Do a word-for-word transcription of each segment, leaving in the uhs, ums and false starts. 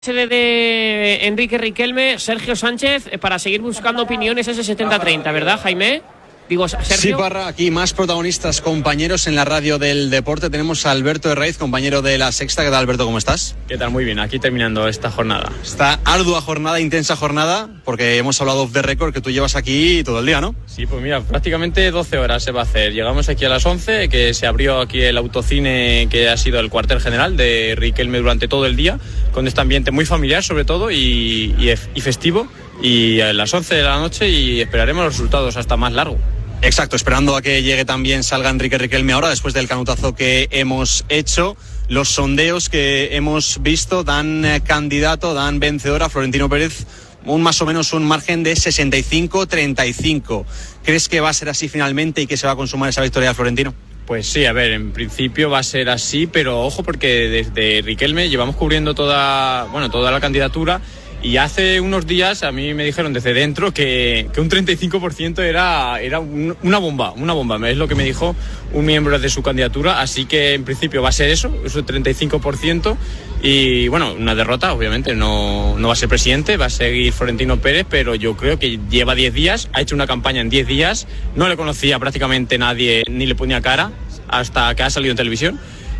Sede de Enrique Riquelme, Sergio Sánchez, para seguir buscando opiniones ese setenta treinta, ¿verdad, Jaime? Digo, Sergio. Sí, Parra, aquí más protagonistas, compañeros en la radio del deporte. Tenemos a Alberto de Raiz, compañero de La Sexta. ¿Qué tal, Alberto? ¿Cómo estás? ¿Qué tal? Muy bien, aquí terminando esta jornada. Esta ardua jornada, intensa jornada, porque hemos hablado off the record que tú llevas aquí todo el día, ¿no? Sí, pues mira, prácticamente doce horas se va a hacer. Llegamos aquí a las once, que se abrió aquí el autocine, que ha sido el cuartel general de Riquelme durante todo el día, con este ambiente muy familiar sobre todo y, y, y festivo. Y a las once de la noche y esperaremos los resultados hasta más largo. Exacto, esperando a que llegue también, salga Enrique Riquelme ahora, después del canutazo que hemos hecho. Los sondeos que hemos visto dan eh, candidato, dan vencedor a Florentino Pérez, un más o menos un margen de sesenta y cinco a treinta y cinco. ¿Crees que va a ser así finalmente y que se va a consumar esa victoria de Florentino? Pues sí, a ver, en principio va a ser así, pero ojo porque desde Riquelme llevamos cubriendo toda, bueno, toda la candidatura. Y hace unos días a mí me dijeron desde dentro que, que un treinta y cinco por ciento era, era un, una bomba, una bomba, es lo que me dijo un miembro de su candidatura, así que en principio va a ser eso, eso treinta y cinco por ciento y bueno, una derrota obviamente, no, no va a ser presidente, va a seguir Florentino Pérez, pero yo creo que lleva diez días, ha hecho una campaña en diez días, no le conocía prácticamente nadie ni le ponía cara hasta que ha salido en televisión.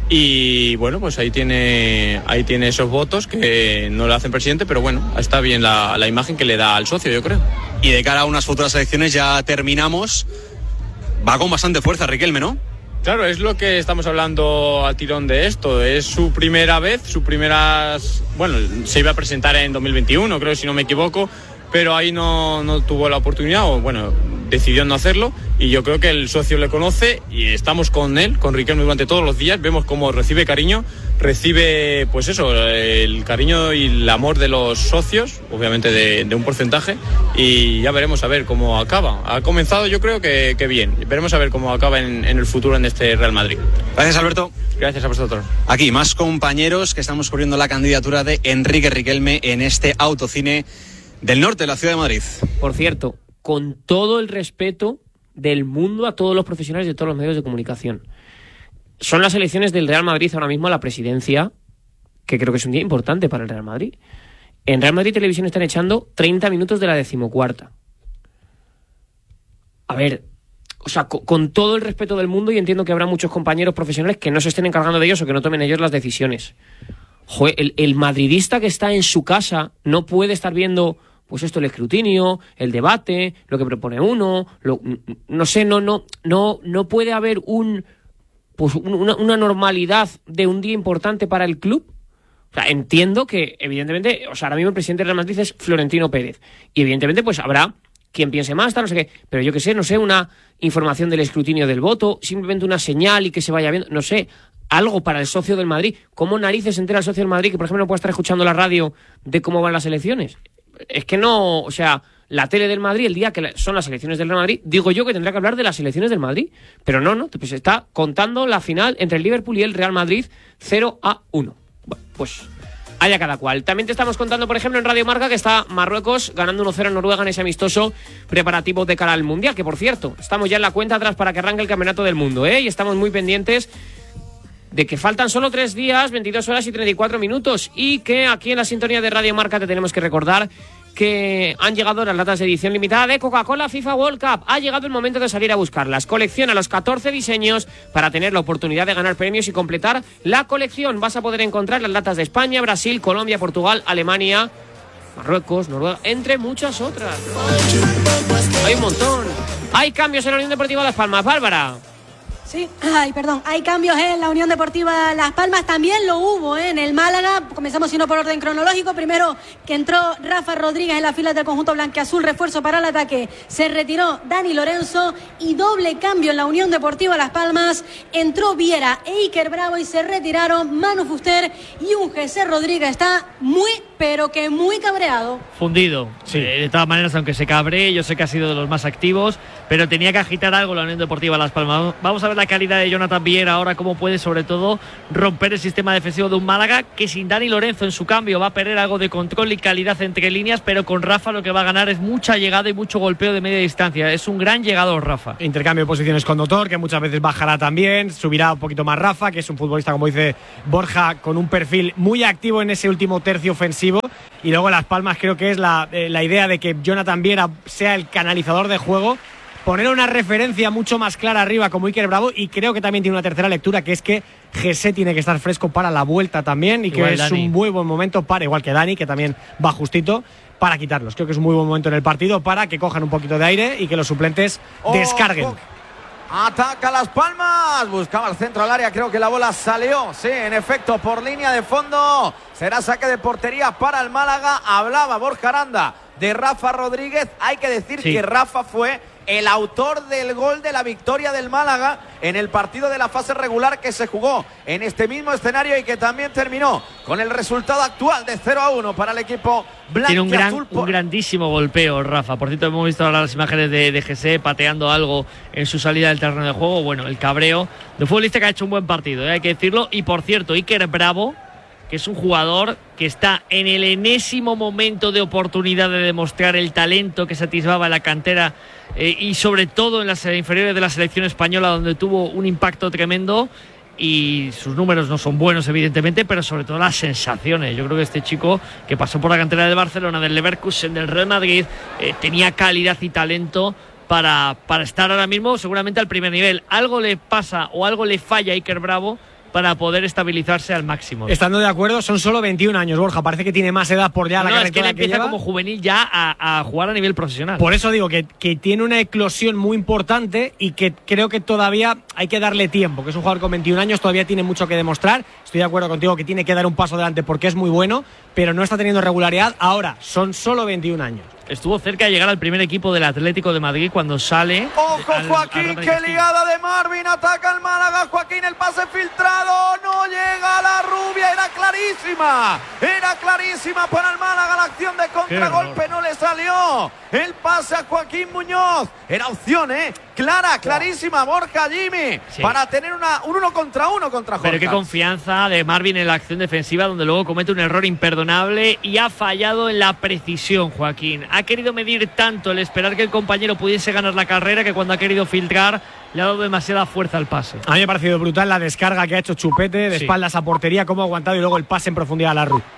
Y bueno, pues ahí tiene ahí tiene esos votos que no le hacen presidente, pero bueno, está bien la, la imagen que le da al socio, yo creo. Y de cara a unas futuras elecciones, ya terminamos, va con bastante fuerza Riquelme, ¿no? Claro, es lo que estamos hablando a tirón de esto, es su primera vez, su primeras... Bueno, se iba a presentar en dos mil veintiuno, creo, si no me equivoco, pero ahí no, no tuvo la oportunidad, o bueno, decidió no hacerlo, y yo creo que el socio le conoce y estamos con él, con Riquelme durante todos los días, vemos cómo recibe cariño, recibe pues eso, el cariño y el amor de los socios, obviamente de, de un porcentaje, y ya veremos a ver cómo acaba. Ha comenzado yo creo que, que bien, veremos a ver cómo acaba en, en el futuro en este Real Madrid. Gracias, Alberto. Gracias a vosotros. Aquí más compañeros que estamos cubriendo la candidatura de Enrique Riquelme en este autocine del norte de la ciudad de Madrid. Por cierto, con todo el respeto del mundo a todos los profesionales de todos los medios de comunicación, son las elecciones del Real Madrid ahora mismo a la presidencia, que creo que es un día importante para el Real Madrid. En Real Madrid Televisión están echando treinta minutos de la decimocuarta. A ver, o sea, con, con todo el respeto del mundo, y entiendo que habrá muchos compañeros profesionales que no se estén encargando de ellos o que no tomen ellos las decisiones. Joder, el, el madridista que está en su casa no puede estar viendo... Pues esto, el escrutinio, el debate, lo que propone uno, lo, no sé, no, no, no, no puede haber un, pues una, una normalidad de un día importante para el club. O sea, entiendo que, evidentemente, o sea, ahora mismo el presidente del Real Madrid es Florentino Pérez. Y evidentemente, pues habrá quien piense más, tal, no sé qué. Pero yo qué sé, no sé, una información del escrutinio del voto, simplemente una señal y que se vaya viendo, no sé, algo para el socio del Madrid. ¿Cómo narices se entera el socio del Madrid que, por ejemplo, no puede estar escuchando la radio de cómo van las elecciones? Es que no, o sea, la tele del Madrid, el día que son las elecciones del Real Madrid, digo yo que tendrá que hablar de las elecciones del Madrid, pero no, no, pues está contando la final entre el Liverpool y el Real Madrid cero a uno. Bueno, pues haya cada cual. También te estamos contando, por ejemplo, en Radio Marca que está Marruecos ganando uno cero en Noruega en ese amistoso preparativo de cara al Mundial, que por cierto, estamos ya en la cuenta atrás para que arranque el Campeonato del Mundo, ¿eh? Y estamos muy pendientes de que faltan solo tres días, veintidós horas y treinta y cuatro minutos, y que aquí en la sintonía de Radio Marca te tenemos que recordar que han llegado las latas de edición limitada de Coca-Cola FIFA World Cup. Ha llegado el momento de salir a buscarlas. Colecciona los catorce diseños para tener la oportunidad de ganar premios y completar la colección. Vas a poder encontrar las latas de España, Brasil, Colombia, Portugal, Alemania, Marruecos, Noruega, entre muchas otras. Hay un montón. Hay cambios en la Unión Deportiva Las Palmas. Bárbara. Sí, ay, perdón, hay cambios en la Unión Deportiva Las Palmas, también lo hubo ¿eh? en el Málaga. Comenzamos siendo por orden cronológico, primero que entró Rafa Rodríguez en las filas del conjunto blanquiazul, refuerzo para el ataque, se retiró Dani Lorenzo y doble cambio en la Unión Deportiva Las Palmas, entró Viera e Iker Bravo y se retiraron Manu Fuster y un José Rodríguez está muy, pero que muy cabreado. Fundido, sí. Eh, de todas maneras, aunque se cabree, yo sé que ha sido de los más activos, pero tenía que agitar algo la Unión Deportiva Las Palmas. Vamos a ver la calidad de Jonathan Viera ahora, cómo puede sobre todo romper el sistema defensivo de un Málaga que sin Dani Lorenzo en su cambio va a perder algo de control y calidad entre líneas, pero con Rafa lo que va a ganar es mucha llegada y mucho golpeo de media distancia. Es un gran llegador Rafa. Intercambio de posiciones con Dotor, que muchas veces bajará también, subirá un poquito más Rafa, que es un futbolista, como dice Borja, con un perfil muy activo en ese último tercio ofensivo ofensivo. Y luego Las Palmas creo que es la, eh, la idea de que Jonathan Viera sea el canalizador de juego, poner una referencia mucho más clara arriba como Iker Bravo, y creo que también tiene una tercera lectura, que es que Jesse tiene que estar fresco para la vuelta también, y igual que es Dani. Un muy buen momento para, igual que Dani, que también va justito, para quitarlos. Creo que es un muy buen momento en el partido para que cojan un poquito de aire y que los suplentes oh, descarguen. Oh. Ataca Las Palmas, buscaba el centro al área, creo que la bola salió, sí, en efecto, por línea de fondo. Será saque de portería para el Málaga. Hablaba Borja Aranda de Rafa Rodríguez. Hay que decir sí. que Rafa fue el autor del gol de la victoria del Málaga en el partido de la fase regular que se jugó en este mismo escenario y que también terminó con el resultado actual de cero a uno para el equipo blanco. Tiene un, gran, por... un grandísimo golpeo, Rafa. Por cierto, hemos visto ahora las imágenes de, de Jesse pateando algo en su salida del terreno de juego. Bueno, el cabreo de futbolista que ha hecho un buen partido, ¿eh? Hay que decirlo. Y por cierto, Iker Bravo, que es un jugador que está en el enésimo momento de oportunidad de demostrar el talento que se atisbaba en la cantera eh, y sobre todo en las inferiores de la selección española, donde tuvo un impacto tremendo, y sus números no son buenos evidentemente, pero sobre todo las sensaciones. Yo creo que este chico, que pasó por la cantera del Barcelona, del Leverkusen, del Real Madrid, eh, tenía calidad y talento para, para estar ahora mismo seguramente al primer nivel. Algo le pasa o algo le falla a Iker Bravo para poder estabilizarse al máximo. Estando de acuerdo, son solo veintiún años, Borja. Parece que tiene más edad por ya no, la no, es que él que empieza lleva. como juvenil ya a, a jugar a nivel profesional. Por eso digo que, que tiene una eclosión muy importante y que creo que todavía hay que darle tiempo, que es un jugador con veintiún años, todavía tiene mucho que demostrar. Estoy de acuerdo contigo que tiene que dar un paso adelante porque es muy bueno, pero no está teniendo regularidad. Ahora, son solo veintiún años. Estuvo cerca de llegar al primer equipo del Atlético de Madrid cuando sale. ¡Ojo, al, Joaquín! ¡Qué ligada de Marvin! Ataca el Málaga. Joaquín, el pase filtrado. No llega a la rubia. Era clarísima. Era clarísima para el Málaga. La acción de contragolpe no le salió. El pase a Joaquín Muñoz. Era opción, ¿eh? Clara, clarísima. Borja, Jimmy. Sí. Para tener una, un uno contra uno contra Jorge. Pero qué confianza de Marvin en la acción defensiva, donde luego comete un error imperdonable y ha fallado en la precisión, Joaquín. Ha querido medir tanto el esperar que el compañero pudiese ganar la carrera, que cuando ha querido filtrar le ha dado demasiada fuerza al pase. A mí me ha parecido brutal la descarga que ha hecho Chupete de sí. espaldas a portería, cómo ha aguantado, y luego el pase en profundidad a la Ru.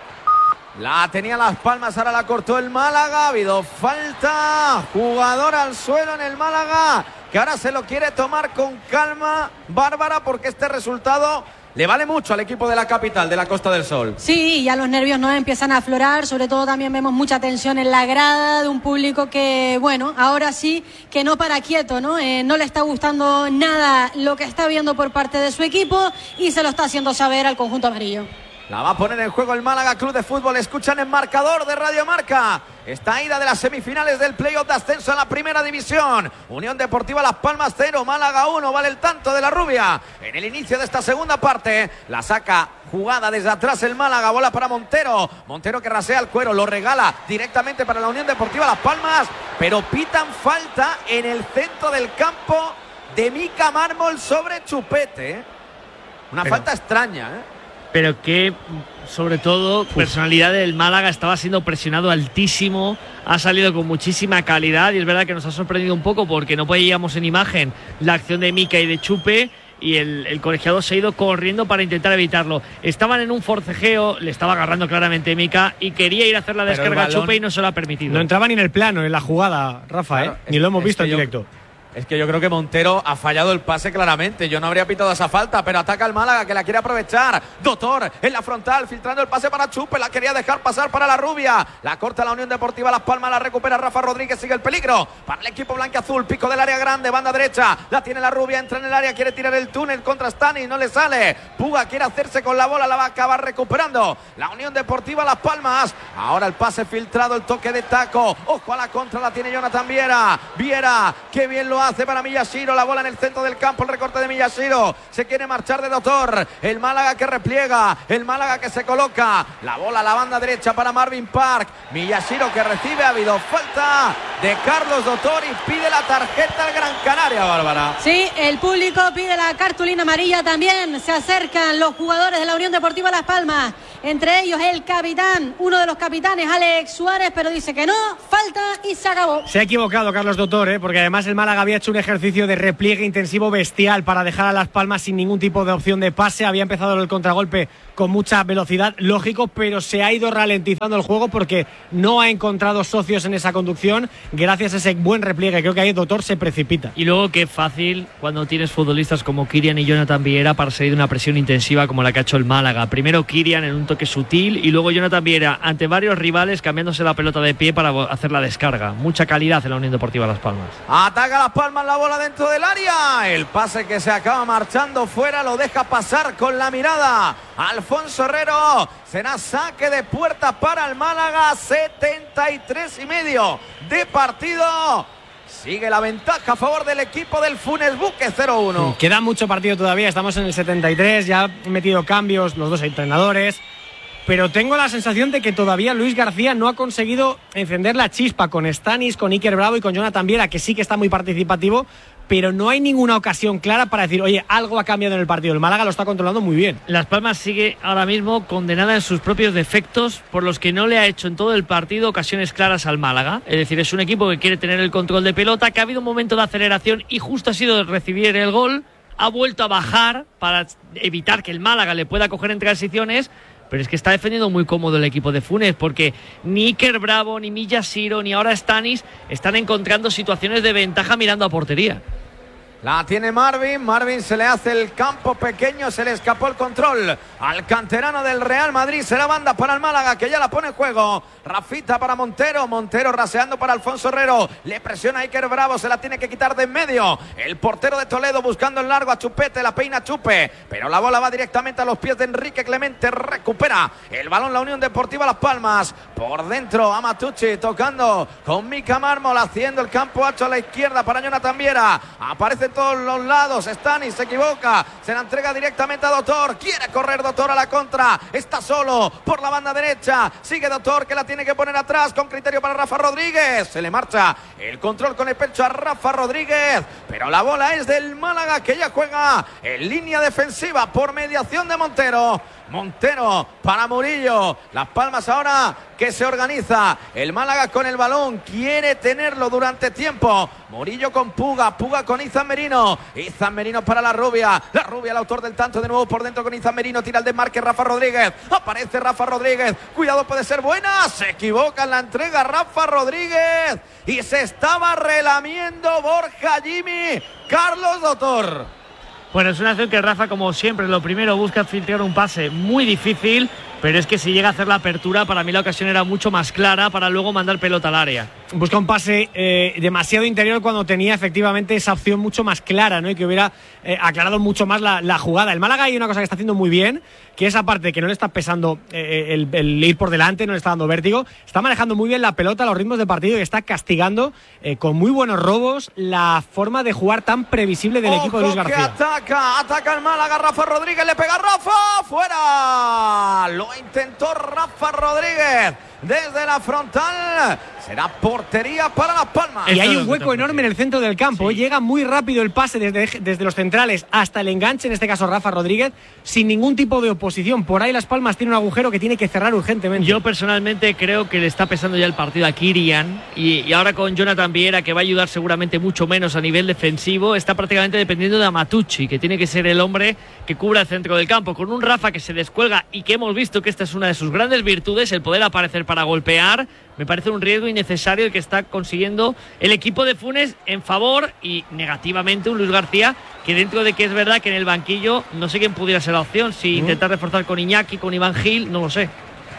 La tenía Las Palmas, ahora la cortó el Málaga. Ha habido falta. Jugador al suelo en el Málaga, que ahora se lo quiere tomar con calma, Bárbara, porque este resultado le vale mucho al equipo de la capital, de la Costa del Sol. Sí, ya los nervios no empiezan a aflorar. Sobre todo también vemos mucha tensión en la grada, de un público que, bueno, ahora sí que no para quieto, ¿no? Eh, no le está gustando nada lo que está viendo por parte de su equipo y se lo está haciendo saber al conjunto amarillo. La va a poner en juego el Málaga Club de Fútbol. Escuchan el marcador de Radio Marca. Esta ida de las semifinales del playoff de ascenso a la primera división. Unión Deportiva Las Palmas cero, Málaga uno. Vale el tanto de la rubia. En el inicio de esta segunda parte, la saca jugada desde atrás el Málaga. Bola para Montero. Montero que rasea el cuero. Lo regala directamente para la Unión Deportiva Las Palmas. Pero pitan falta en el centro del campo de Mika Mármol sobre Chupete. Una pero... falta extraña, ¿eh? Pero que, sobre todo, Uf. personalidad del Málaga, estaba siendo presionado altísimo, ha salido con muchísima calidad, y es verdad que nos ha sorprendido un poco porque no veíamos en imagen la acción de Mika y de Chupe, y el, el colegiado se ha ido corriendo para intentar evitarlo. Estaban en un forcejeo, le estaba agarrando claramente Mika y quería ir a hacer la descarga a Chupe y no se lo ha permitido. No entraba ni en el plano, en la jugada, Rafa, claro, ¿eh? Ni lo hemos visto en directo. Es que yo creo que Montero ha fallado el pase claramente. Yo no habría pitado esa falta, pero ataca el Málaga, que la quiere aprovechar. Doctor en la frontal, filtrando el pase para Chupe. La quería dejar pasar para la rubia. La corta la Unión Deportiva Las Palmas, la recupera Rafa Rodríguez. Sigue el peligro para el equipo blanquiazul. Pico del área grande, banda derecha. La tiene la rubia, entra en el área, quiere tirar el túnel contra Stani, no le sale. Puga quiere hacerse con la bola, la va a acabar recuperando la Unión Deportiva Las Palmas. Ahora el pase filtrado, el toque de taco. Ojo a la contra, la tiene Jonathan Viera. Viera, qué bien lo hace para Miyashiro, la bola en el centro del campo, el recorte de Miyashiro, se quiere marchar de Doctor, el Málaga que repliega, el Málaga que se coloca, la bola a la banda derecha para Marvin Park, Miyashiro que recibe, ha habido falta de Carlos Dotor y pide la tarjeta al Gran Canaria, Bárbara. Sí, el público pide la cartulina amarilla también. Se acercan los jugadores de la Unión Deportiva Las Palmas. Entre ellos el capitán, uno de los capitanes, Alex Suárez, pero dice que no, falta y se acabó. Se ha equivocado Carlos Dotor, ¿eh? Porque además el Málaga había hecho un ejercicio de repliegue intensivo bestial para dejar a Las Palmas sin ningún tipo de opción de pase. Había empezado el contragolpe con mucha velocidad, lógico, pero se ha ido ralentizando el juego porque no ha encontrado socios en esa conducción. Gracias a ese buen repliegue, creo que ahí Dotor se precipita. Y luego qué fácil cuando tienes futbolistas como Kirian y Jonathan Viera para salir de una presión intensiva como la que ha hecho el Málaga. Primero Kirian en un toque sutil y luego Jonathan Viera ante varios rivales cambiándose la pelota de pie para hacer la descarga. Mucha calidad en la Unión Deportiva Las Palmas. Ataca Las Palmas la bola dentro del área. El pase que se acaba marchando fuera lo deja pasar con la mirada Alfonso Herrero. Será saque de puerta para el Málaga. setenta y tres y medio de partido. Sigue la ventaja a favor del equipo del Funes Buque, cero uno. Queda mucho partido todavía, estamos en el setenta y tres, ya han metido cambios los dos entrenadores, pero tengo la sensación de que todavía Luis García no ha conseguido encender la chispa con Stanis, con Iker Bravo y con Jonathan Viera, que sí que está muy participativo, pero no hay ninguna ocasión clara para decir, oye, algo ha cambiado en el partido. El Málaga lo está controlando muy bien. Las Palmas sigue ahora mismo condenada en sus propios defectos por los que no le ha hecho en todo el partido ocasiones claras al Málaga. Es decir, es un equipo que quiere tener el control de pelota, que ha habido un momento de aceleración y justo ha sido recibir el gol, ha vuelto a bajar para evitar que el Málaga le pueda coger en transiciones. Pero es que está defendiendo muy cómodo el equipo de Funes, porque ni Iker Bravo, ni Milla Siro, ni ahora Stanis están encontrando situaciones de ventaja mirando a portería. La tiene Marvin, Marvin se le hace el campo pequeño, se le escapó el control al canterano del Real Madrid. Será banda para el Málaga, que ya la pone en juego. Rafita para Montero, Montero raseando para Alfonso Herrero. Le presiona a Iker Bravo, se la tiene que quitar de en medio. El portero de Toledo buscando el largo a Chupete, la peina Chupe, pero la bola va directamente a los pies de Enrique Clemente. Recupera el balón la Unión Deportiva Las Palmas. Por dentro a Matucci tocando con Mika Mármol, haciendo el campo ancho a la izquierda para Jonathan Viera. Aparece todos los lados, Stanis se equivoca, se la entrega directamente a Dotor, quiere correr Dotor a la contra, está solo por la banda derecha, sigue Dotor que la tiene que poner atrás con criterio para Rafa Rodríguez, se le marcha el control con el pecho a Rafa Rodríguez, pero la bola es del Málaga, que ya juega en línea defensiva por mediación de Montero. Montero para Murillo. Las Palmas ahora que se organiza. El Málaga con el balón quiere tenerlo durante tiempo. Murillo con Puga, Puga con Izan Merino. Izan Merino para la Rubia. La Rubia, el autor del tanto, de nuevo por dentro con Izan Merino. Tira el desmarque Rafa Rodríguez. Aparece Rafa Rodríguez. Cuidado, puede ser buena. Se equivoca en la entrega Rafa Rodríguez. Y se estaba relamiendo Borja Jimmy. Carlos Dotor. Bueno, es una acción que Rafa, como siempre, lo primero busca filtrar un pase muy difícil, pero es que si llega a hacer la apertura, para mí la ocasión era mucho más clara para luego mandar pelota al área. Busca un pase eh, demasiado interior cuando tenía efectivamente esa opción mucho más clara, ¿no? Y que hubiera eh, aclarado mucho más la, la jugada. El Málaga hay una cosa que está haciendo muy bien, que esa parte que no le está pesando eh, el, el ir por delante, no le está dando vértigo, está manejando muy bien la pelota, los ritmos de partido y está castigando eh, con muy buenos robos la forma de jugar tan previsible del Ojo, equipo de Luis García. Que ataca, ataca el Málaga, Rafa Rodríguez, le pega a Rafa, fuera, lo intentó Rafa Rodríguez desde la frontal, será portería para Las Palmas. Y hay un hueco enorme en el centro del campo, sí. Llega muy rápido el pase desde, desde los centrales hasta el enganche, en este caso Rafa Rodríguez, sin ningún tipo de oposición. Por ahí Las Palmas tiene un agujero que tiene que cerrar urgentemente. Yo personalmente creo que le está pesando ya el partido a Kirian, y, y ahora con Jonathan Viera, que va a ayudar seguramente mucho menos a nivel defensivo, está prácticamente dependiendo de Amatucci, que tiene que ser el hombre que cubra el centro del campo, con un Rafa que se descuelga y que hemos visto que esta es una de sus grandes virtudes, el poder aparecer para golpear. Me parece un riesgo innecesario el que está consiguiendo el equipo de Funes en favor, y negativamente un Luis García que, dentro de que es verdad que en el banquillo no sé quién pudiera ser la opción, si mm. intentar reforzar con Iñaki, con Iván Gil, no lo sé.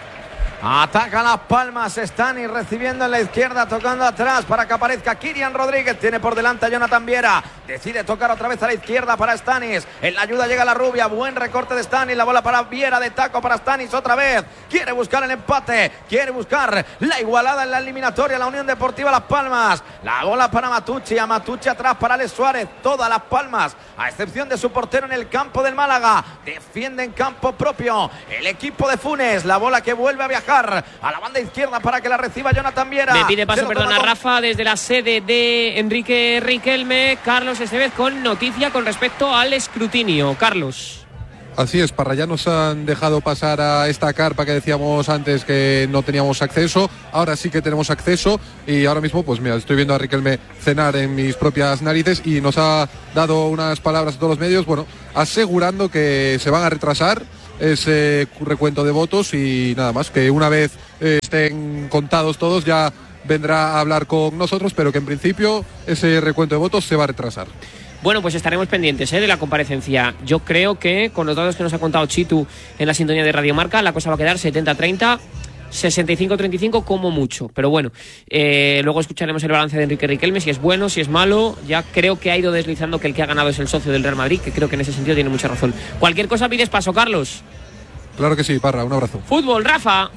Ataca Las Palmas, Stanis recibiendo en la izquierda, tocando atrás para que aparezca Kirian Rodríguez, tiene por delante a Jonathan Viera, decide tocar otra vez a la izquierda para Stanis. En la ayuda llega la rubia, buen recorte de Stanis, la bola para Viera, de taco para Stanis otra vez. Quiere buscar el empate, quiere buscar la igualada en la eliminatoria, la Unión Deportiva Las Palmas. La bola para Matucci, a Matucci atrás para Alex Suárez. Todas Las Palmas, a excepción de su portero en el campo del Málaga. Defiende en campo propio el equipo de Funes. La bola que vuelve a viajar a la banda izquierda para que la reciba Jonathan Viera. Me pide paso, perdona, con... Rafa, desde la sede de Enrique Riquelme. Carlos Estevez con noticia con respecto al escrutinio. Carlos. Así es, Parra, ya nos han dejado pasar a esta carpa que decíamos antes que no teníamos acceso. Ahora sí que tenemos acceso y ahora mismo, pues mira, estoy viendo a Riquelme cenar en mis propias narices y nos ha dado unas palabras a todos los medios, bueno, asegurando que se van a retrasar ese recuento de votos y nada más, que una vez eh, estén contados todos ya vendrá a hablar con nosotros, pero que en principio ese recuento de votos se va a retrasar. Bueno, pues estaremos pendientes ¿eh? de la comparecencia. Yo creo que con los datos que nos ha contado Chitu en la sintonía de Radio Marca, la cosa va a quedar setenta treinta, sesenta y cinco treinta y cinco como mucho. Pero bueno, eh, luego escucharemos el balance de Enrique Riquelme, si es bueno, si es malo. Ya creo que ha ido deslizando que el que ha ganado es el socio del Real Madrid, que creo que en ese sentido tiene mucha razón. Cualquier cosa pides paso, Carlos. Claro que sí, Parra, un abrazo. Fútbol, Rafa.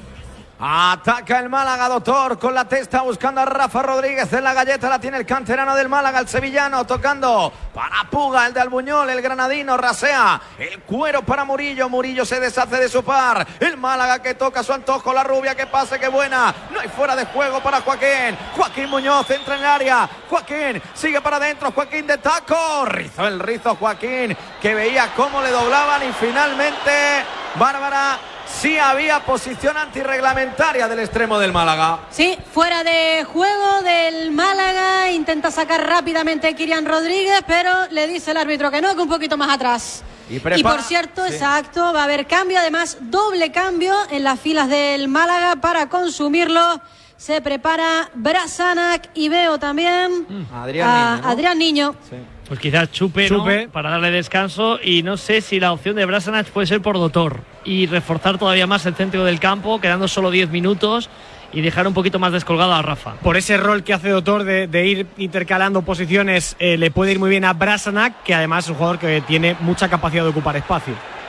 Ataca el Málaga, Doctor, con la testa buscando a Rafa Rodríguez en la galleta, la tiene el canterano del Málaga, el sevillano, tocando para Puga, el de Albuñol, el granadino, rasea el cuero para Murillo, Murillo se deshace de su par, el Málaga que toca a su antojo, la rubia que pase, que buena, no hay fuera de juego para Joaquín, Joaquín Muñoz entra en el área, Joaquín sigue para adentro, Joaquín de taco, rizó el rizo Joaquín, que veía cómo le doblaban y finalmente, Bárbara, sí había posición antirreglamentaria del extremo del Málaga. Sí, fuera de juego del Málaga. Intenta sacar rápidamente Kylian Rodríguez, pero le dice el árbitro que no, que un poquito más atrás. Y, y por cierto, sí. exacto, va a haber cambio. Además, doble cambio en las filas del Málaga para consumirlo. Se prepara Brasanac y veo también mm. Adrián a Niño, ¿no? Adrián Niño. Sí. Pues quizás Chupe, Chupe. ¿no? Para darle descanso, y no sé si la opción de Brasanac puede ser por Doctor y reforzar todavía más el centro del campo, quedando solo diez minutos y dejar un poquito más descolgado a Rafa. Por ese rol que hace Doctor de, de ir intercalando posiciones, eh, le puede ir muy bien a Brasanac, que además es un jugador que tiene mucha capacidad de ocupar espacio.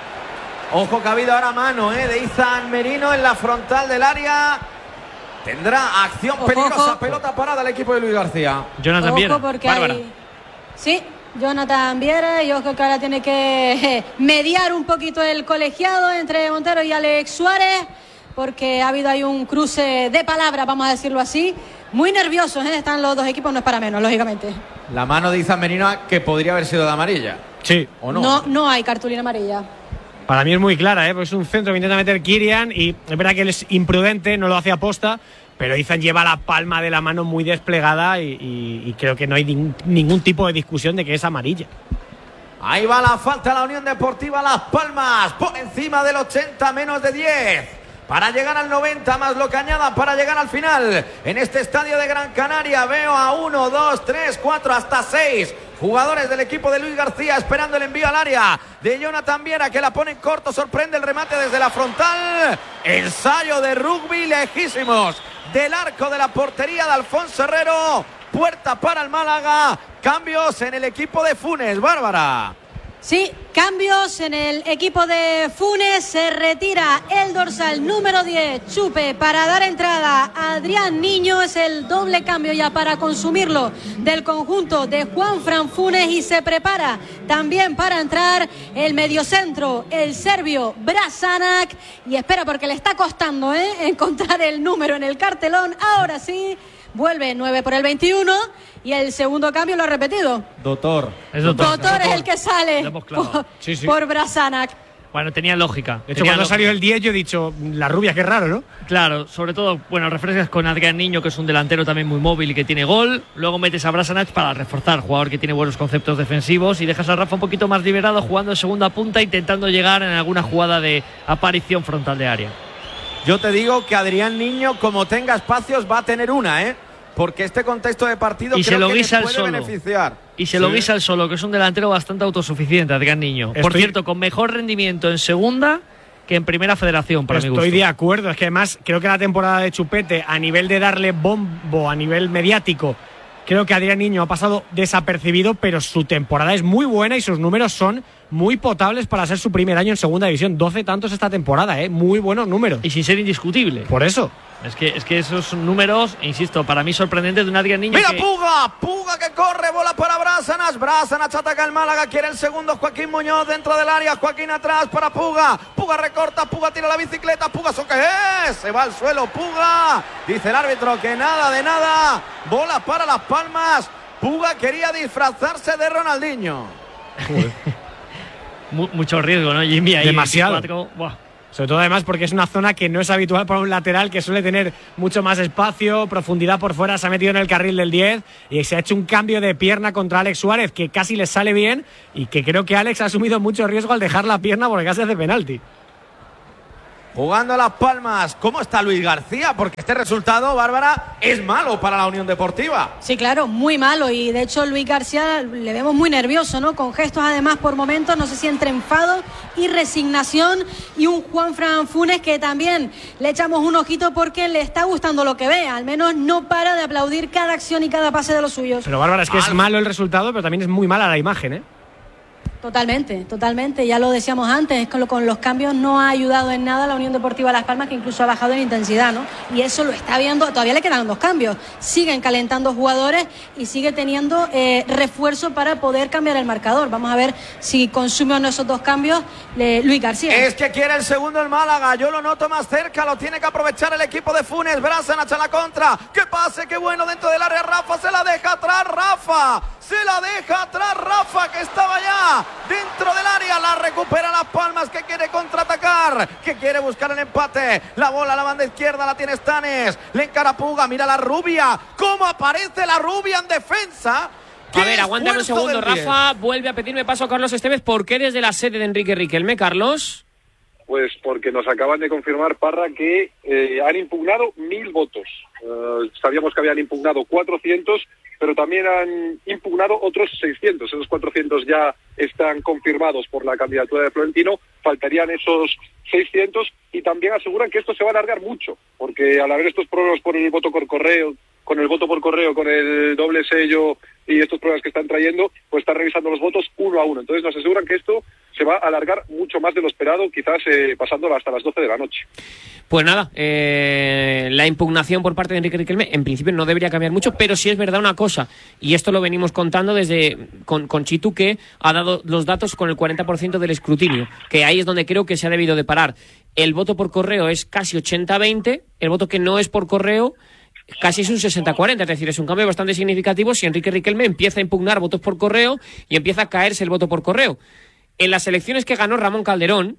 Ojo que ha habido ahora mano eh, de Izan Merino en la frontal del área. Tendrá acción ojo, peligrosa, ojo. Pelota parada al equipo de Luis García. Jonathan Viera. Porque hay... Sí, Jonathan Viera, y ojo que ahora tiene que mediar un poquito el colegiado entre Montero y Alex Suárez, porque ha habido ahí un cruce de palabras, vamos a decirlo así. Muy nerviosos, ¿eh? Están los dos equipos, no es para menos, lógicamente. La mano de Izan Merino que podría haber sido de amarilla. Sí. ¿O no? No, no hay cartulina amarilla. Para mí es muy clara, ¿eh? Porque es un centro que intenta meter Kylian y es verdad que él es imprudente, no lo hace aposta, pero Izan lleva la palma de la mano muy desplegada y, y, y creo que no hay nin, ningún tipo de discusión de que es amarilla. Ahí va la falta a la Unión Deportiva Las Palmas, por encima del ochenta, menos de diez. Para llegar al noventa, más lo que añada para llegar al final. En este estadio de Gran Canaria veo a uno, dos, tres, cuatro, hasta seis jugadores del equipo de Luis García esperando el envío al área de Jonathan Viera, que la pone en corto, sorprende el remate desde la frontal. Ensayo de rugby lejísimos del arco de la portería de Alfonso Herrero. Puerta para el Málaga. Cambios en el equipo de Funes, Bárbara. Sí, cambios en el equipo de Funes. Se retira el dorsal número diez, Chupe, para dar entrada a Adrián Niño. Es el doble cambio ya para consumirlo del conjunto de Juanfran Funes, y se prepara también para entrar el mediocentro, el serbio Brasanac, y espera porque le está costando ¿eh? encontrar el número en el cartelón. Ahora sí, vuelve nueve por el veintiuno. Y el segundo cambio lo ha repetido. Doctor. Es doctor. Doctor, doctor es el que sale por, sí, sí. por Brasanac. Bueno, tenía lógica. De hecho, tenía cuando lógica. salió el diez yo he dicho, la rubia, qué raro, ¿no? Claro, sobre todo, bueno, refrescas con Adrián Niño, que es un delantero también muy móvil y que tiene gol. Luego metes a Brasanac para reforzar, jugador que tiene buenos conceptos defensivos, y dejas a Rafa un poquito más liberado jugando en segunda punta, intentando llegar en alguna jugada de aparición frontal de área. Yo te digo que Adrián Niño, como tenga espacios, va a tener una, ¿eh? Porque este contexto de partido y creo se lo que guisa le puede solo. beneficiar. Y se sí. lo guisa el solo, que es un delantero bastante autosuficiente, Adrián Niño. Estoy... Por cierto, con mejor rendimiento en segunda que en primera federación, para mi gusto. Estoy de acuerdo, es que además creo que la temporada de Chupete, a nivel de darle bombo, a nivel mediático, Creo que Adrián Niño ha pasado desapercibido, pero su temporada es muy buena y sus números son muy potables para ser su primer año en segunda división. doce tantos esta temporada, ¿eh? Muy buenos números. Y sin ser indiscutible. Por eso. Es que, es que esos números, insisto, para mí sorprendentes de un Adrián Niño. Mira, que... Puga, Puga que corre, bola para Brazanach, Brazanach ataca el Málaga, quiere el segundo Joaquín Muñoz dentro del área, Joaquín atrás para Puga, Puga recorta, Puga tira la bicicleta, Puga, ¿eso qué es? Se va al suelo, Puga, dice el árbitro que nada de nada, bola para Las Palmas, Puga quería disfrazarse de Ronaldinho. Mucho riesgo, ¿no, Jimmy? Ahí demasiado. veinticuatro, buah. Sobre todo además porque es una zona que no es habitual para un lateral, que suele tener mucho más espacio, profundidad por fuera, se ha metido en el carril del diez y se ha hecho un cambio de pierna contra Alex Suárez que casi le sale bien y que creo que Alex ha asumido mucho riesgo al dejar la pierna porque casi hace penalti. Jugando Las Palmas, ¿cómo está Luis García? Porque este resultado, Bárbara, es malo para la Unión Deportiva. Sí, claro, muy malo, y de hecho Luis García le vemos muy nervioso, ¿no? Con gestos además por momentos, no sé si entre enfado y resignación, y un Juanfran Funes que también le echamos un ojito porque le está gustando lo que ve, al menos no para de aplaudir cada acción y cada pase de los suyos. Pero Bárbara, es que es malo el resultado, pero también es muy mala la imagen, ¿eh? Totalmente, totalmente, ya lo decíamos antes, es que lo, con los cambios no ha ayudado en nada a la Unión Deportiva Las Palmas, que incluso ha bajado en intensidad, ¿no? Y eso lo está viendo, todavía le quedan dos cambios, siguen calentando jugadores y sigue teniendo eh, refuerzo para poder cambiar el marcador. Vamos a ver si consume o no esos dos cambios eh, Luis García. Es que quiere el segundo el Málaga, yo lo noto más cerca, lo tiene que aprovechar el equipo de Funes, Brazanach a la contra, que pase, qué bueno dentro del área, Rafa se la deja atrás, Rafa, se la deja atrás, Rafa, que estaba ya dentro del área, la recupera Las Palmas, que quiere contraatacar, que quiere buscar el empate, la bola a la banda izquierda la tiene Stanes, le encara Puga, mira la Rubia, cómo aparece la Rubia en defensa. A ver, aguántame un segundo, Rafa, vuelve a pedirme paso a Carlos Estevez. ¿Por qué desde la sede de Enrique Riquelme, Carlos? Pues porque nos acaban de confirmar, Parra, que eh, han impugnado mil votos. Uh, sabíamos que habían impugnado cuatrocientos, pero también han impugnado otros seiscientos. Esos cuatrocientos ya están confirmados por la candidatura de Florentino. Faltarían esos seiscientos y también aseguran que esto se va a alargar mucho, porque al haber estos problemas por el voto por correo, con el voto por correo, con el doble sello y estos problemas que están trayendo, pues están revisando los votos uno a uno. Entonces nos aseguran que esto se va a alargar mucho más de lo esperado, quizás eh, pasándolo hasta las doce de la noche. Pues nada, eh, la impugnación por parte de Enrique Riquelme en principio no debería cambiar mucho, pero sí es verdad una cosa, y esto lo venimos contando desde con, con Chitu, que ha dado los datos con el cuarenta por ciento del escrutinio, que ahí es donde creo que se ha debido de parar. El voto por correo es casi ochenta a veinte, el voto que no es por correo casi es un sesenta cuarenta, es decir, es un cambio bastante significativo si Enrique Riquelme empieza a impugnar votos por correo y empieza a caerse el voto por correo. En las elecciones que ganó Ramón Calderón,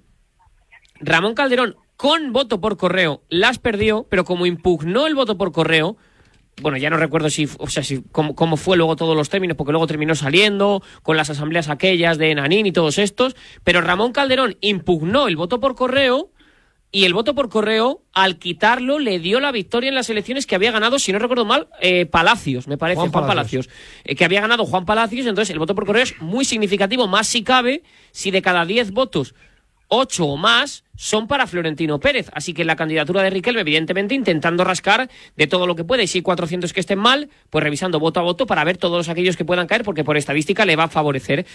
Ramón Calderón con voto por correo las perdió, pero como impugnó el voto por correo, bueno, ya no recuerdo si, o sea, si cómo, cómo fue luego todos los términos, porque luego terminó saliendo con las asambleas aquellas de Nanín y todos estos, pero Ramón Calderón impugnó el voto por correo y el voto por correo, al quitarlo, le dio la victoria en las elecciones que había ganado, si no recuerdo mal, eh, Palacios, me parece, Juan, Juan Palacios, Palacios eh, que había ganado Juan Palacios. Entonces el voto por correo es muy significativo, más si cabe, si de cada diez votos, ocho o más son para Florentino Pérez. Así que la candidatura de Riquelme, evidentemente, intentando rascar de todo lo que puede. Y si hay cuatrocientos que estén mal, pues revisando voto a voto para ver todos aquellos que puedan caer, porque por estadística le va a favorecer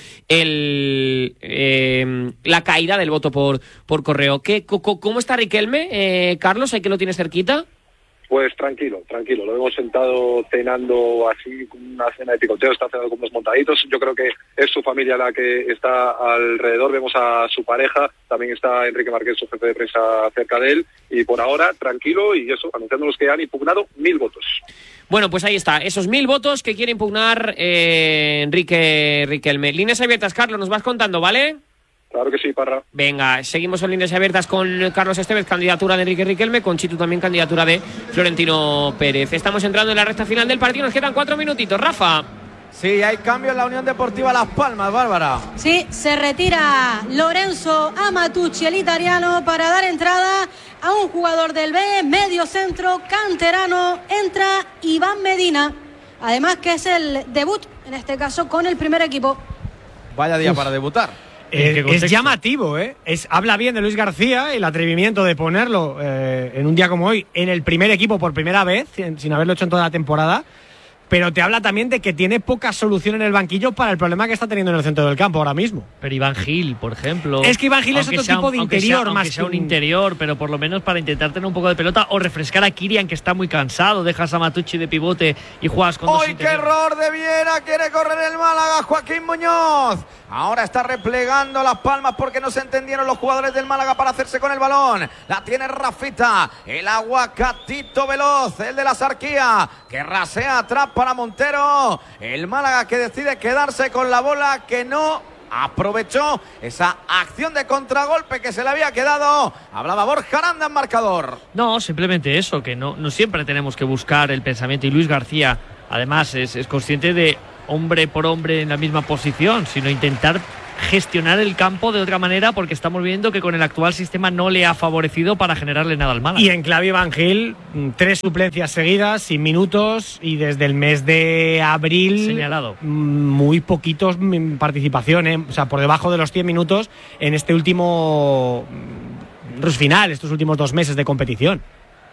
el eh, la caída del voto por, por correo. ¿Qué, ¿Cómo está Riquelme, eh, Carlos? ¿Hay que lo tienes cerquita? Pues tranquilo, tranquilo. Lo hemos sentado cenando así, una cena de picoteo, está cenando con unos montaditos. Yo creo que es su familia la que está alrededor. Vemos a su pareja, también está Enrique Márquez, su jefe de prensa, cerca de él. Y por ahora, tranquilo, y eso, anunciándonos que han impugnado mil votos. Bueno, pues ahí está, esos mil votos que quiere impugnar eh, Enrique Riquelme. Líneas abiertas, Carlos, nos vas contando, ¿vale? Claro que sí, Parra. Venga, seguimos en líneas abiertas con Carlos Estevez, candidatura de Enrique Riquelme, con Chitu también candidatura de Florentino Pérez. Estamos entrando en la recta final del partido, nos quedan cuatro minutitos. Rafa. Sí, hay cambio en la Unión Deportiva Las Palmas, Bárbara. Sí, se retira Lorenzo Amatucci, el italiano, para dar entrada a un jugador del B, medio centro, canterano. Entra Iván Medina, además que es el debut, en este caso, con el primer equipo. Vaya día Uf. para debutar. Eh, es llamativo, ¿eh? Es, habla bien de Luis García, el atrevimiento de ponerlo eh, en un día como hoy en el primer equipo por primera vez, sin, sin haberlo hecho en toda la temporada. pero te habla también de que tiene poca solución en el banquillo para el problema que está teniendo en el centro del campo ahora mismo. Pero Iván Gil, por ejemplo. Es que Iván Gil es otro sea, tipo de interior sea, más que sea un que un... interior, pero por lo menos para intentar tener un poco de pelota o refrescar a Kirian, que está muy cansado. Dejas a Matucci de pivote y juegas con dos ¡Uy, qué error de Viera! Quiere correr el Málaga, Joaquín Muñoz. Ahora está replegando Las Palmas porque no se entendieron los jugadores del Málaga para hacerse con el balón. La tiene Rafita, el aguacatito veloz, el de la Sarquía, que rasea atrás para Montero. El Málaga que decide quedarse con la bola, que no aprovechó esa acción de contragolpe que se le había quedado. Hablaba Borja Aranda en marcador. No, simplemente eso, que no, no siempre tenemos que buscar el pensamiento. Y Luis García, además, es, es consciente de hombre por hombre en la misma posición, sino intentar gestionar el campo de otra manera, porque estamos viendo que con el actual sistema no le ha favorecido para generarle nada al Málaga. Y en clave Iván Gil, tres suplencias seguidas, sin minutos, y desde el mes de abril señalado. Muy poquitos participación, ¿eh? O sea, por debajo de los cien minutos en este último final, estos últimos dos meses de competición.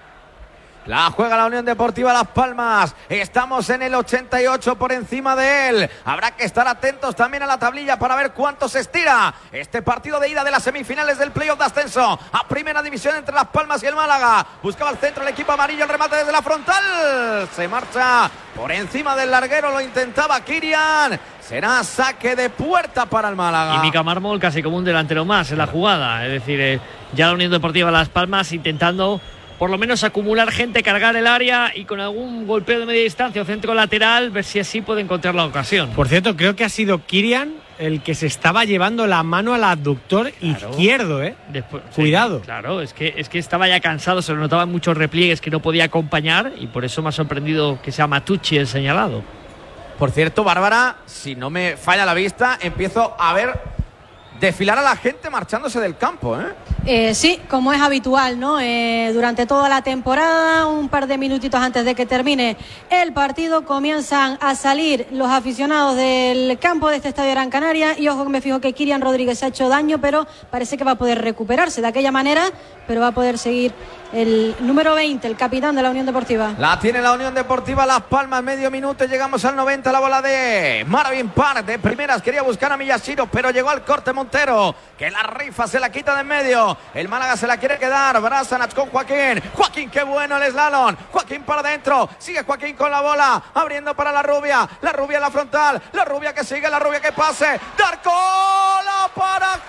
La juega la Unión Deportiva Las Palmas. Estamos en el ochenta y ocho por encima de él. Habrá que estar atentos también a la tablilla para ver cuánto se estira este partido de ida de las semifinales del playoff de ascenso a primera división entre Las Palmas y el Málaga. Buscaba el centro el equipo amarillo, el remate desde la frontal. Se marcha por encima del larguero, lo intentaba Kirian. Será saque de puerta para el Málaga. Y Mica Mármol casi como un delantero más en la jugada. Es decir, eh, ya la Unión Deportiva Las Palmas intentando por lo menos acumular gente, cargar el área y con algún golpeo de media distancia o centro lateral, ver si así puede encontrar la ocasión. Por cierto, creo que ha sido Kirian el que se estaba llevando la mano al abductor claro. izquierdo, ¿eh? Después, Cuidado. Sí, claro, es que, es que estaba ya cansado, se le notaban muchos repliegues que no podía acompañar y por eso me ha sorprendido que sea Matucci el señalado. Por cierto, Bárbara, si no me falla la vista, empiezo a ver desfilar a la gente marchándose del campo, ¿eh? Eh, sí, como es habitual, ¿no? Eh, durante toda la temporada, un par de minutitos antes de que termine el partido, comienzan a salir los aficionados del campo de este estadio de Gran Canaria. Y ojo que me fijo que Kirian Rodríguez se ha hecho daño, pero parece que va a poder recuperarse de aquella manera, pero va a poder seguir el número veinte, el capitán de la Unión Deportiva. La tiene la Unión Deportiva Las Palmas, medio minuto, llegamos al noventa, la bola de Marvin Park, de primeras, quería buscar a Miyashiro, pero llegó al corte Montero, que la rifa se la quita de en medio, el Málaga se la quiere quedar, Brasanac con Joaquín, Joaquín, qué bueno el slalom, Joaquín para adentro, sigue Joaquín con la bola, abriendo para la rubia, la rubia en la frontal, la rubia que sigue, la rubia que pase, Darcola para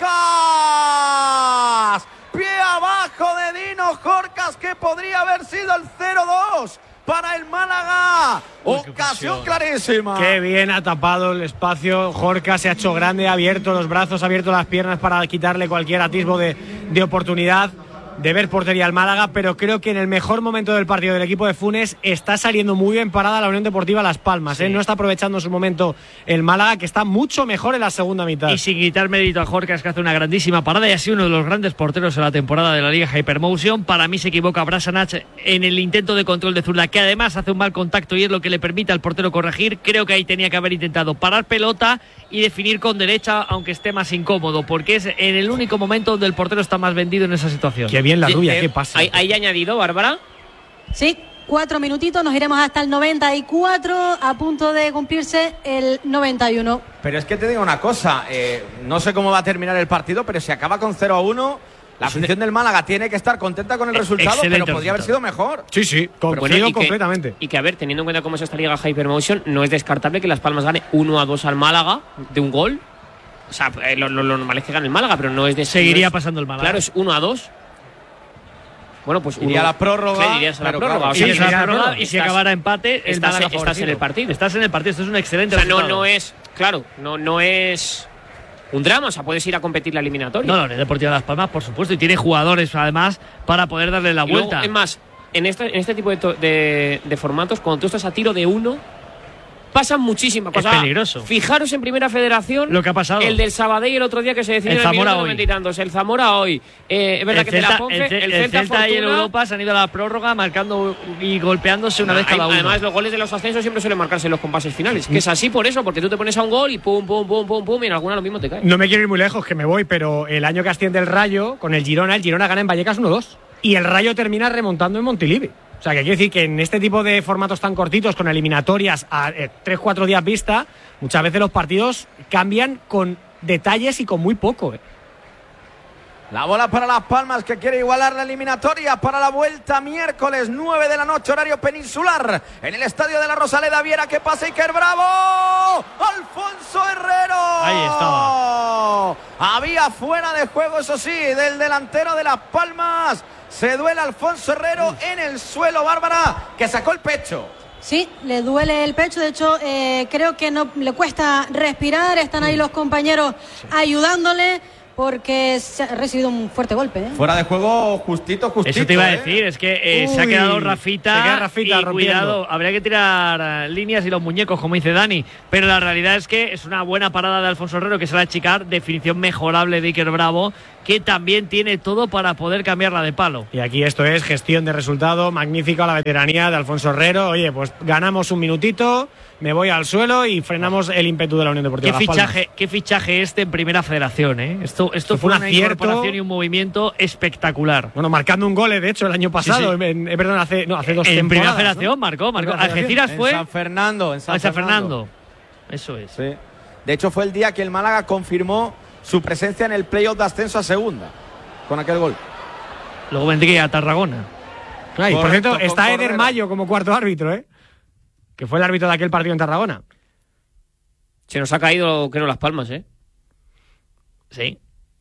Jorcas. Pie abajo de Dino Jorcas, que podría haber sido el cero dos para el Málaga. Uy, ocasión clarísima. Qué bien ha tapado el espacio. Jorcas se ha hecho grande, ha abierto los brazos, ha abierto las piernas para quitarle cualquier atisbo de, de oportunidad de ver portería al Málaga, pero creo que en el mejor momento del partido del equipo de Funes está saliendo muy bien parada la Unión Deportiva Las Palmas, sí. ¿eh? No está aprovechando su momento el Málaga, que está mucho mejor en la segunda mitad. Y sin quitar mérito a Jorcas, que hace una grandísima parada y ha sido uno de los grandes porteros en la temporada de la Liga Hypermotion. Para mí se equivoca Brasanac en el intento de control de zurda, que además hace un mal contacto y es lo que le permite al portero corregir. Creo que ahí tenía que haber intentado parar pelota y definir con derecha, aunque esté más incómodo, porque es en el único momento donde el portero está más vendido en esa situación. Qué bien la rubia, eh, qué pasa. ¿Hay, ¿Hay añadido, Bárbara? Sí, cuatro minutitos, nos iremos hasta el noventa y cuatro, a punto de cumplirse el noventa y uno. Pero es que te digo una cosa, eh, no sé cómo va a terminar el partido, pero si acaba con cero a uno, la afición del Málaga tiene que estar contenta con el resultado, pero podría haber sido mejor. Sí, sí, bueno, y completamente. Que, y que, a ver, teniendo en cuenta cómo es esta Liga Hypermotion, no es descartable que Las Palmas gane uno a dos al Málaga de un gol. O sea, lo, lo, lo normal es que gane el Málaga, pero no es de... Seguiría no es, pasando el Málaga. Claro, es uno a dos. Bueno, pues iría a la prórroga. Sí, irías a la prórroga. Claro, o sea, sí, sí, la estás, prórroga y si acabara empate, estás, estás, estás en el partido. Estás en el partido, esto es un excelente o sea, no, resultado. no es, claro, no, no es un drama, o sea, puedes ir a competir la eliminatoria. No, no, el Deportivo de Las Palmas, por supuesto, y tiene jugadores además para poder darle la y vuelta. Luego, es más, en este, en este tipo de, to, de, de formatos, cuando tú estás a tiro de uno, pasan muchísimas cosas. Es peligroso. Fijaros en Primera Federación lo que ha pasado. El del Sabadell el otro día que se decidió el en el Zamora minuto noventa y tantos. El Zamora hoy. Eh, es verdad el que Celta, te la Ponce, el, el, el Celta, Celta y el Fortuna, Europa se han ido a la prórroga marcando y golpeándose una vez cada uno. Además, los goles de los ascensos siempre suelen marcarse en los compases finales. Que es así por eso, porque tú te pones a un gol y pum, pum, pum, pum, pum, y en alguna lo mismo te cae. No me quiero ir muy lejos, que me voy, pero el año que asciende el Rayo con el Girona, el Girona gana en Vallecas uno dos. Y el Rayo termina remontando en Montilivi. O O sea, que quiere decir que en este tipo de formatos tan cortitos, con eliminatorias a eh, tres cuatro días vista, muchas veces los partidos cambian con detalles y con muy poco. ¿eh? La bola para Las Palmas, que quiere igualar la eliminatoria para la vuelta miércoles nueve de la noche, horario peninsular, en el estadio de la Rosaleda. Viera que pasa Iker Bravo. Alfonso Herrero. Ahí estaba. Había fuera de juego, eso sí, del delantero de Las Palmas. Se duele Alfonso Herrero en el suelo, Bárbara, que sacó el pecho. Sí, le duele el pecho, de hecho eh, creo que no le cuesta respirar, están ahí los compañeros ayudándole, porque se ha recibido un fuerte golpe. ¿eh? Fuera de juego justito, justito. Eso te iba a ¿eh? decir, es que eh, se ha quedado Rafita, se queda Rafita y rompiendo. Cuidado, habría que tirar uh, líneas y los muñecos, como dice Dani, pero la realidad es que es una buena parada de Alfonso Herrero, que se la va a achicar, definición mejorable de Iker Bravo, que también tiene todo para poder cambiarla de palo. Y aquí esto es gestión de resultado, magnífico a la veteranía de Alfonso Herrero. Oye, pues ganamos un minutito, me voy al suelo y frenamos el ímpetu de la Unión Deportiva ¿Qué Las Palmas. fichaje, qué fichaje este en Primera Federación? ¿eh? Esto, esto, Esto fue fue un una acierto. incorporación y un movimiento espectacular. Bueno, marcando un gol, de hecho, el año pasado, Sí, sí. En, en- perdón, hace, no, hace dos En Primera temporadas. Federación ¿no? marcó, marcó. Primera Federación. Algeciras fue En San Fernando, en San, a San Fernando. Fernando. Eso es. Sí. De hecho, fue el día que el Málaga confirmó su presencia en el playoff de ascenso a segunda, con aquel gol. Luego vendría a Tarragona. Ah, y por Correcto, cierto, con está Eder Cordero. Mayo como cuarto árbitro, ¿eh? Que fue el árbitro de aquel partido en Tarragona. Se nos ha caído, creo, Las Palmas, ¿eh? Sí.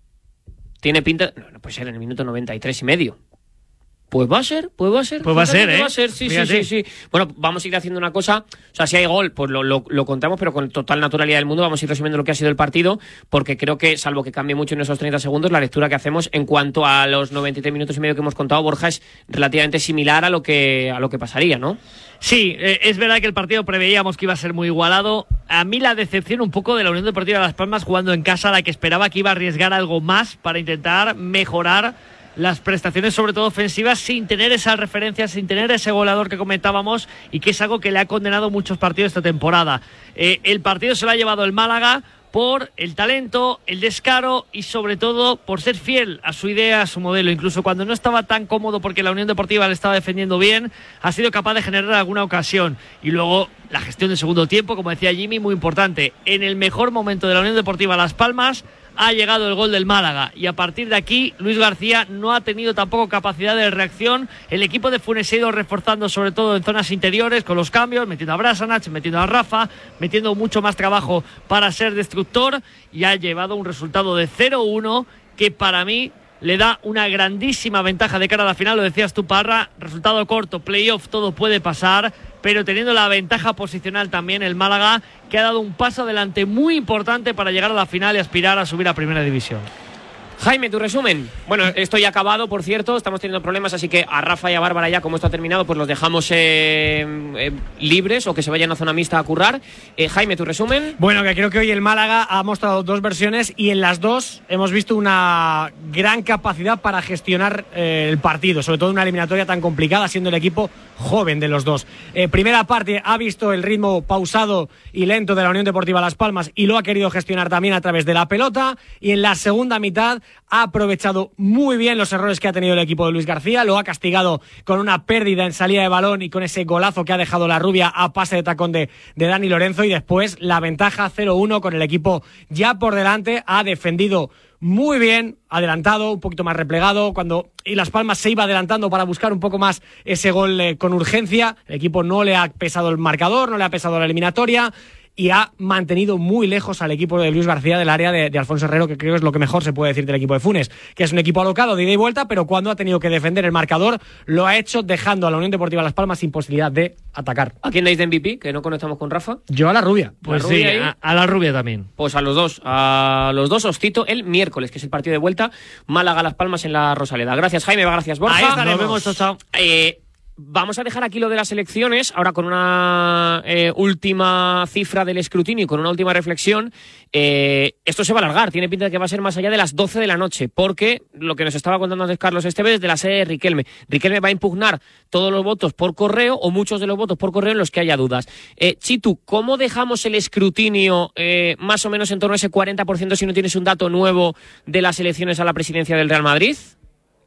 Tiene pinta... No, no puede ser en el minuto noventa y tres y medio. Pues va a ser, pues va a ser. Pues va a ser, Fíjate que ¿eh? Va a ser, sí, sí, Fíjate. sí, sí. Bueno, vamos a ir haciendo una cosa. O sea, si hay gol, pues lo, lo, lo contamos, pero con total naturalidad del mundo vamos a ir resumiendo lo que ha sido el partido, porque creo que, salvo que cambie mucho en esos treinta segundos, la lectura que hacemos en cuanto a los noventa y tres minutos y medio que hemos contado, Borja, es relativamente similar a lo que, a lo que pasaría, ¿no? Sí, eh, es verdad que el partido preveíamos que iba a ser muy igualado. A mí la decepción un poco de la Unión Deportiva Las Palmas jugando en casa, la que esperaba que iba a arriesgar algo más para intentar mejorar las prestaciones, sobre todo ofensivas, sin tener esas referencias, sin tener ese goleador que comentábamos, y que es algo que le ha condenado muchos partidos esta temporada. Eh, el partido se lo ha llevado el Málaga por el talento, el descaro y sobre todo por ser fiel a su idea, a su modelo. Incluso cuando no estaba tan cómodo porque la Unión Deportiva le estaba defendiendo bien, ha sido capaz de generar alguna ocasión. Y luego la gestión del segundo tiempo, como decía Jimmy, muy importante. En el mejor momento de la Unión Deportiva Las Palmas ha llegado el gol del Málaga, y a partir de aquí Luis García no ha tenido tampoco capacidad de reacción. El equipo de Funes se ha ido reforzando sobre todo en zonas interiores con los cambios, metiendo a Brasanac, metiendo a Rafa, metiendo mucho más trabajo para ser destructor, y ha llevado un resultado de cero uno que para mí le da una grandísima ventaja de cara a la final. Lo decías tú, Parra, resultado corto, playoff, todo puede pasar, pero teniendo la ventaja posicional también el Málaga, que ha dado un paso adelante muy importante para llegar a la final y aspirar a subir a Primera División. Jaime, tu resumen. Bueno, esto ya ha acabado, por cierto, estamos teniendo problemas, así que a Rafa y a Bárbara ya, como esto ha terminado, pues los dejamos eh, eh, libres, o que se vayan a zona mixta a currar. Eh, Jaime, tu resumen. Bueno, que creo que hoy el Málaga ha mostrado dos versiones y en las dos hemos visto una gran capacidad para gestionar eh, el partido, sobre todo en una eliminatoria tan complicada, siendo el equipo joven de los dos. Eh, primera parte ha visto el ritmo pausado y lento de la Unión Deportiva Las Palmas y lo ha querido gestionar también a través de la pelota, y en la segunda mitad ha aprovechado muy bien los errores que ha tenido el equipo de Luis García, lo ha castigado con una pérdida en salida de balón y con ese golazo que ha dejado la Rubia a pase de tacón de, de Dani Lorenzo, y después la ventaja cero uno con el equipo ya por delante. Ha defendido muy bien, adelantado, un poquito más replegado, cuando y Las Palmas se iba adelantando para buscar un poco más ese gol eh, con urgencia. El equipo no le ha pesado el marcador, no le ha pesado la eliminatoria, y ha mantenido muy lejos al equipo de Luis García del área de, de Alfonso Herrero, que creo que es lo que mejor se puede decir del equipo de Funes, que es un equipo alocado de ida y vuelta, pero cuando ha tenido que defender el marcador lo ha hecho dejando a la Unión Deportiva Las Palmas sin posibilidad de atacar. ¿A quién dais de M V P? Que no conectamos con Rafa. Yo a la Rubia. Pues ¿La sí, Rubia ahí? a, a la Rubia también. Pues a los dos, a los dos os cito el miércoles, que es el partido de vuelta, Málaga-Las Palmas en la Rosaleda. Gracias, Jaime, gracias, Borja. Ahí estaremos. Nos vemos, chao, chao. Eh, Vamos a dejar aquí lo de las elecciones, ahora con una eh, última cifra del escrutinio y con una última reflexión. Eh, esto se va a alargar, tiene pinta de que va a ser más allá de las doce de la noche, porque lo que nos estaba contando antes Carlos Esteves de la sede de Riquelme. Riquelme va a impugnar todos los votos por correo, o muchos de los votos por correo en los que haya dudas. Eh, Chitu, ¿cómo dejamos el escrutinio eh, más o menos en torno a ese cuarenta por ciento si no tienes un dato nuevo de las elecciones a la presidencia del Real Madrid?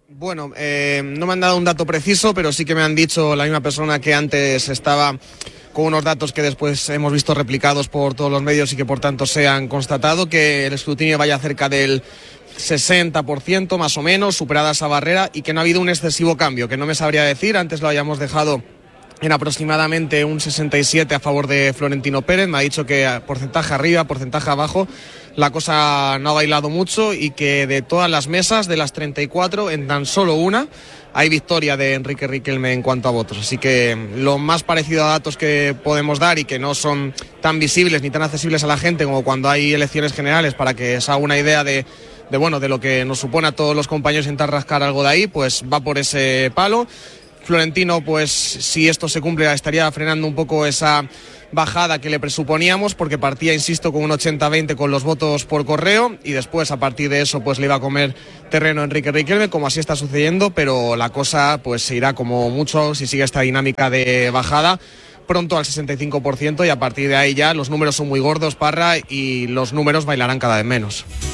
Bueno, eh, no me han dado un dato preciso, pero sí que me han dicho la misma persona que antes estaba con unos datos que después hemos visto replicados por todos los medios y que por tanto se han constatado, que el escrutinio vaya cerca del sesenta por ciento más o menos, superada esa barrera, y que no ha habido un excesivo cambio, que no me sabría decir. Antes lo habíamos dejado en aproximadamente un sesenta y siete a favor de Florentino Pérez. Me ha dicho que porcentaje arriba, porcentaje abajo, la cosa no ha bailado mucho, y que de todas las mesas, de las treinta y cuatro, en tan solo una hay victoria de Enrique Riquelme en cuanto a votos. Así que lo más parecido a datos que podemos dar, y que no son tan visibles ni tan accesibles a la gente como cuando hay elecciones generales, para que se haga una idea de, de, bueno, de lo que nos supone a todos los compañeros intentar rascar algo de ahí, pues va por ese palo. Florentino, pues si esto se cumple, estaría frenando un poco esa bajada que le presuponíamos, porque partía, insisto, con un ochenta veinte con los votos por correo, y después a partir de eso pues le iba a comer terreno Enrique Riquelme, como así está sucediendo, pero la cosa pues se irá como mucho, si sigue esta dinámica de bajada, pronto al sesenta y cinco por ciento, y a partir de ahí ya los números son muy gordos, Parra, y los números bailarán cada vez menos.